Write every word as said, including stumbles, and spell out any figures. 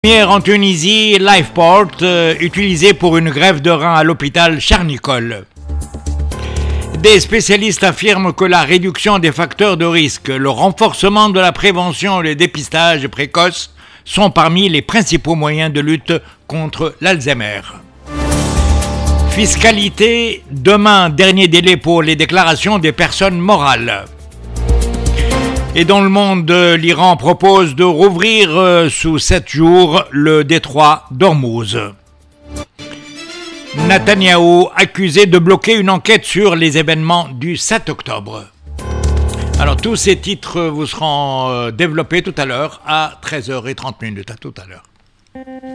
Première en Tunisie, Lifeport, euh, utilisé pour une greffe de rein à l'hôpital Charnicole. Des spécialistes affirment que la réduction des facteurs de risque, le renforcement de la prévention et le dépistage précoce sont parmi les principaux moyens de lutte contre l'Alzheimer. Fiscalité, demain, dernier délai pour les déclarations des personnes morales. Et dans le monde, l'Iran propose de rouvrir euh, sous sept jours le détroit d'Ormuz. Netanyahou accusé de bloquer une enquête sur les événements du sept octobre. Alors tous ces titres vous seront euh, développés tout à l'heure à treize heures trente. À tout à l'heure.